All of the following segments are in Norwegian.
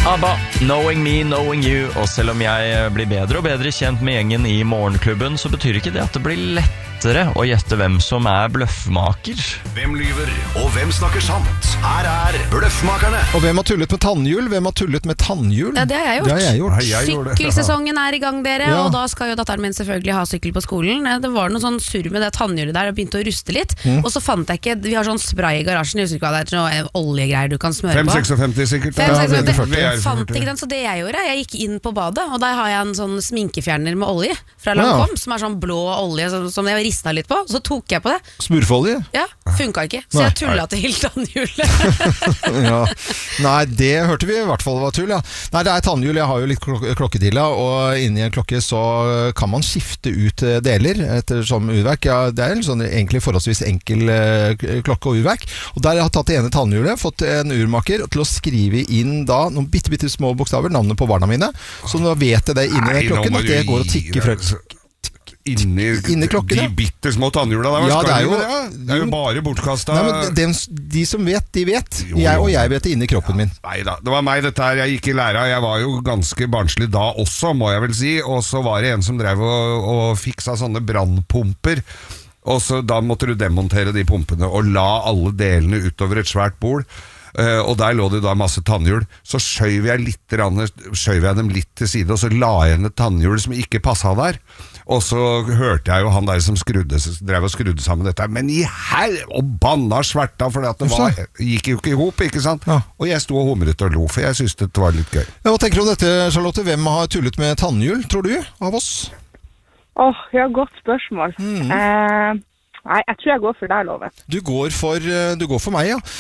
ABBA, Knowing Me, Knowing You. Og selv om jeg blir bedre og bedre kjent med gjengen i Morgenklubben, så betyr ikke det at det blir lettere å gjette hvem som bløffmaker. Hvem lyver, og hvem snakker sant? Her Bløffmakerne. Og hvem har tullet med tannhjul? Hvem har tullet med tannhjul? Ja, det har jeg gjort. Det har jeg gjort. Sykkelsesongen i gang, dere, Ja. og da skal jo datteren min selvfølgelig ha sykkel på skolen. Det var noe sånn surr med det tannhjulet der, og begynte å ruste litt. Og så fant jeg ikke, vi har sånn spray i garasjen, jeg husker ikke hva det er, sånn oljegreier du kan smøre på. 5,56 sikkert. 5,56. Fant ikke den, så det jeg gjorde, jeg gikk inn på badet, og der har jeg en sånn sminkefjerner med olje fra Lancome, som er sånn blå olje, som jeg ristet litt på, så tok jeg på det. Smurfolje? Ja, funka ikke, så jeg tullet til tannhjulet. Ja. Nei, det hørte vi i hvert fall var tull, ja. Nei, det tannhjul, jeg har jo litt klokketilla, og inni en klokke så kan man skifte ut deler etter som urverk. Ja, det en sånn egentlig forholdsvis enkel klokke og urverk, og der jeg har tatt det ene tannhjulet, fått en urmaker til å skrive inn da noen bitte små bokstaver, navnet på barna mine, så nå vet jeg det inni den klokken, at det går og tikker frem. Inni klokken, de bitte små tannhjula der, ja, det er jo bare bortkastet. Nei, men de som vet, de vet. Og jeg vet det inni kroppen min. Neida, det var meg dette her. Jeg gikk i læra. Jeg var jo ganske barnslig da også, må jeg vel si. Og så var det en som drev og fiksa sånne brannpumper. Og så da måtte du demontere de pumpene og la alle delene utover et svært bord. Og der lå det da masse tannhjul. Så skjøv jeg dem litt til side, og så la jeg igjen et tannhjul som ikke passet der. Og så hørte jeg jo han der som drev og skrudde sammen dette, men og banna sverta, for det gikk jo ikke i hop, ikke sant? Ja. Og jeg sto og humret og lo, for jeg synes det var litt gøy. Ja, hva tenker du om dette, Charlotte? Hvem har tullet med tannhjul, tror du, av oss? Ja, godt spørsmål. Nei, jeg tror jeg går for deg, Loven. Du går for meg, ja.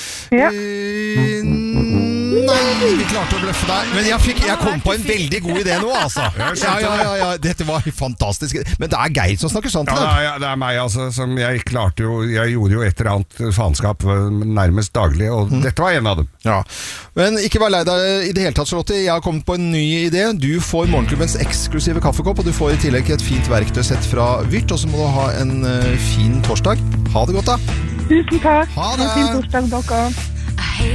Nei, vi klarte å bløffe deg. Men jeg kom på en veldig god idé nå, altså. Ja, dette var fantastisk. Men det Geir som snakker sant. Ja, det meg, altså, som jeg klarte jo. Jeg gjorde jo et eller annet faenskap nærmest daglig, og dette var en av dem. Ja. Men ikke vær lei deg i det hele tatt, Charlotte. Jeg har kommet på en ny idé. Du får Morgenklubbens eksklusive kaffekopp, og du får i tillegg et fint verktøysett fra Vyrt, og så må du ha en fin torsdag. Ha det godt, da. Tusen takk. Ha det. En fin torsdag, dere.